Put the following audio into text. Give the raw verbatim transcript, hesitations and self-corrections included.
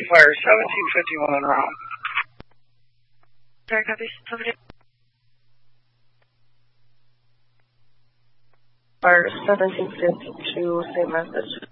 Fire seventeen fifty-one Rom. Sorry, copy. Somebody. Fire seventeen fifty-two, same message.